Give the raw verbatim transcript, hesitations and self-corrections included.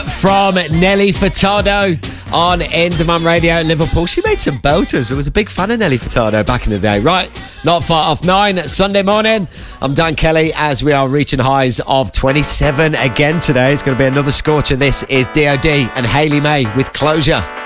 from Nelly Furtado on In Demand Radio in Liverpool. She made some belters. I was a big fan of Nelly Furtado back in the day. Right, not far off nine Sunday morning. I'm Dan Kelly as we are reaching highs of twenty-seven again today. It's going to be another scorcher. This is D O D and Hayley May with Closure.